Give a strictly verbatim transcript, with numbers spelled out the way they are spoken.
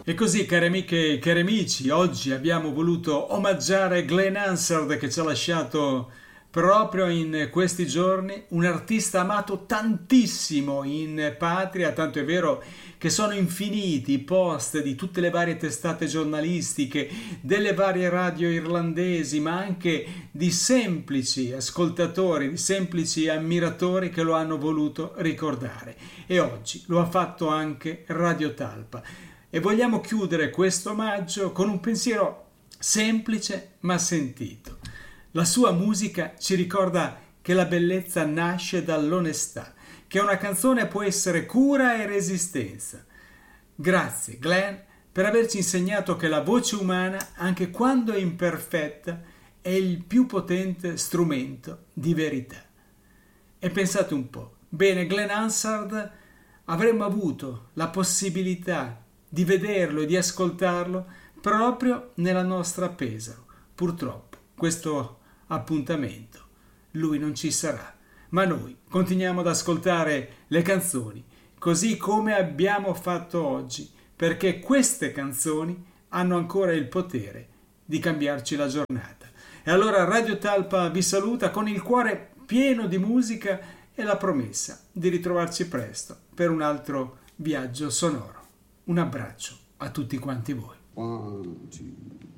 E così, cari amiche e cari amici, oggi abbiamo voluto omaggiare Glenn Hansard che ci ha lasciato proprio in questi giorni, un artista amato tantissimo in patria, tanto è vero che sono infiniti i post di tutte le varie testate giornalistiche, delle varie radio irlandesi, ma anche di semplici ascoltatori, di semplici ammiratori che lo hanno voluto ricordare. E oggi lo ha fatto anche Radio Talpa. E vogliamo chiudere questo omaggio con un pensiero semplice ma sentito. La sua musica ci ricorda che la bellezza nasce dall'onestà, che una canzone può essere cura e resistenza. Grazie Glenn per averci insegnato che la voce umana, anche quando è imperfetta, è il più potente strumento di verità. E pensate un po', bene, Glenn Hansard avremmo avuto la possibilità di vederlo e di ascoltarlo proprio nella nostra Pesaro. Purtroppo questo appuntamento lui non ci sarà, ma noi continuiamo ad ascoltare le canzoni così come abbiamo fatto oggi, perché queste canzoni hanno ancora il potere di cambiarci la giornata. E allora Radio Talpa vi saluta con il cuore pieno di musica e la promessa di ritrovarci presto per un altro viaggio sonoro. Un abbraccio a tutti quanti voi. One, two.